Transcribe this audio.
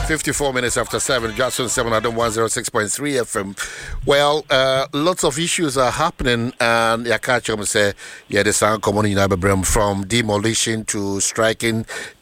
54 minutes after 7, Jackson 7, Adam 106.3 FM. Well, lots of issues are happening, and I catch them say, yeah, the sound coming in Aberdeen from demolition to striking